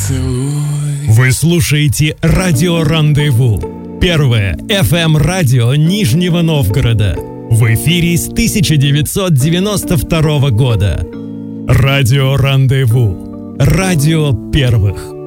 Вы слушаете радио «Рандеву». Первое FM-радио Нижнего Новгорода. В эфире с 1992 года. Радио «Рандеву». Радио первых.